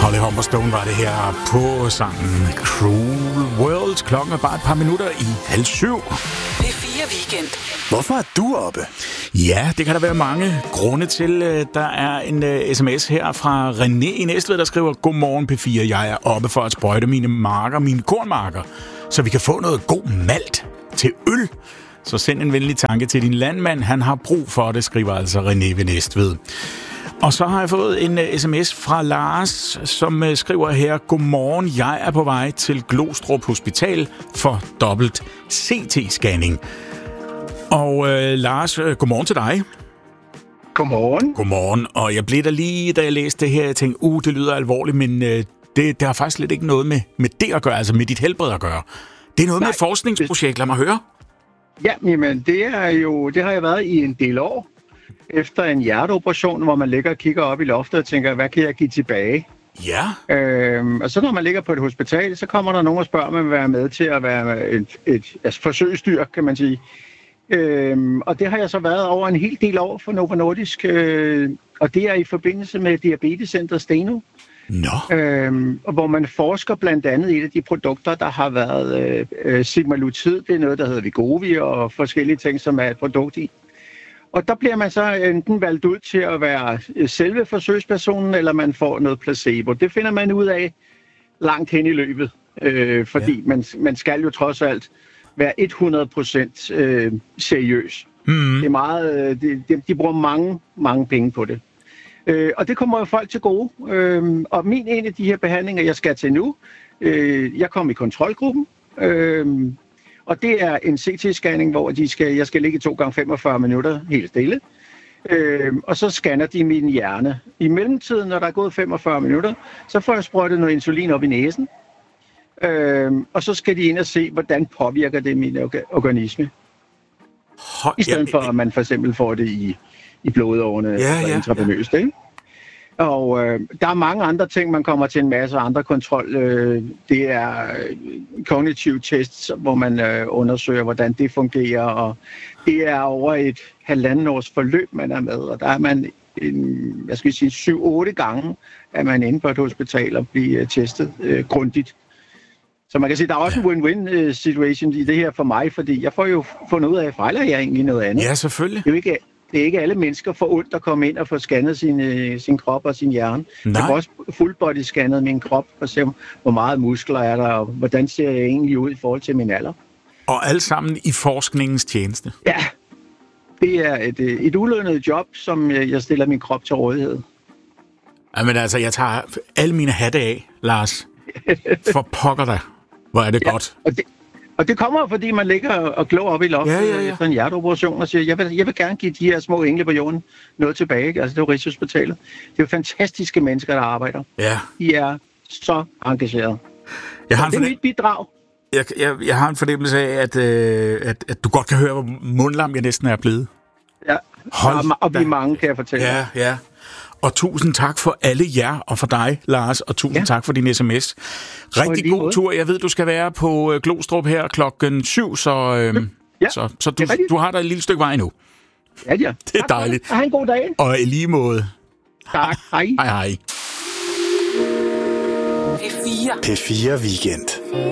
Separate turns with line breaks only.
Holly Humberstone var det her på sangen Cruel World. Klokken er bare et par minutter i 6:30.
P4 Weekend.
Hvorfor er du oppe?
Ja, det kan der være mange grunde til. Der er en sms her fra René i Næstved, der skriver: Godmorgen P4, jeg er oppe for at sprøjte mine kornmarker, så vi kan få noget god malt til øl. Så send en venlig tanke til din landmand. Han har brug for det, skriver altså René ved Næstved. Og så har jeg fået en sms fra Lars, som skriver her: Godmorgen, jeg er på vej til Glostrup Hospital for dobbelt CT-scanning. Og Lars, godmorgen til dig.
Godmorgen.
Godmorgen, og jeg blev der lige, da jeg læste det her, jeg tænkte, det lyder alvorligt, men det har faktisk slet ikke noget med det at gøre, altså med dit helbred at gøre. Det er noget med et forskningsprojekt, lad mig høre.
Ja, men det har jeg været i en del år. Efter en hjerteoperation, hvor man ligger og kigger op i loftet og tænker, hvad kan jeg give tilbage?
Ja.
Og så når man ligger på et hospital, så kommer der nogen og spørger, om man vil være med til at være et forsøgsdyr, kan man sige. Og det har jeg så været over en hel del år for Novo Nordisk, og det er i forbindelse med Diabetescenter Steno. Hvor man forsker blandt andet i et af de produkter, der har været semaglutid. Det er noget, der hedder Wegovy og forskellige ting, som er et produkt i. Og der bliver man så enten valgt ud til at være selve forsøgspersonen, eller man får noget placebo. Det finder man ud af langt hen i løbet, fordi man skal jo trods alt være 100% seriøs. Det er meget, de bruger mange penge på det. Og det kommer jo folk til gode. Og en af de her behandlinger, jeg skal til nu, jeg kom i kontrolgruppen, og det er en CT-scanning, hvor jeg skal ligge 2 gange 45 minutter helt stille. Og så scanner de min hjerne. I mellemtiden, når der er gået 45 minutter, så får jeg sprøjtet noget insulin op i næsen. Og så skal de ind og se, hvordan påvirker det min organisme. I stedet for, at man for eksempel får det i blodårene intravenøst, ikke? Og der er mange andre ting, man kommer til en masse andre kontrol. Det er kognitive tests, hvor man undersøger, hvordan det fungerer, og det er over et 1,5 års forløb, man er med, og der er man 7-8 gange, at man inde på et hospital og bliver testet grundigt. Så man kan sige, der er også en win-win situation i det her for mig, fordi jeg får jo fundet ud af, fejler jeg egentlig noget andet.
Ja, selvfølgelig.
Det er ikke alle mennesker for ondt at komme ind og få scannet sin krop og sin hjerne.
Nej.
Jeg får også full body scannet min krop for at se, hvor meget muskler er der, og hvordan ser jeg egentlig ud i forhold til min alder.
Og alt sammen i forskningens tjeneste.
Ja, det er et ulønnet job, som jeg stiller min krop til rådighed.
Jamen altså, jeg tager alle mine hatte af, Lars. For pokker dig. Hvor er det godt.
Og det kommer, fordi man ligger og glår op i loftet efter en hjerteoperation og siger, jeg vil gerne give de her små engle på jorden noget tilbage. Altså, det er jo Rigshospitalet. Det er jo fantastiske mennesker, der arbejder.
Ja.
De er så engagerede.
Det er
mit bidrag.
Jeg har en fornemmelse af, at du godt kan høre, hvor mundlam jeg næsten er blevet.
Ja, og vi mange, kan jeg fortælle.
Ja. Og tusind tak for alle jer, og for dig, Lars, og tusind tak for din sms. Rigtig god tur. Jeg ved, du skal være på Glostrup her 7:00, så du har der et lille stykke vej nu.
Ja.
Det er dejligt.
Ha' en god dag.
Og i lige måde.
Tak. Hej.
Hej.
P4.
P4 Weekend.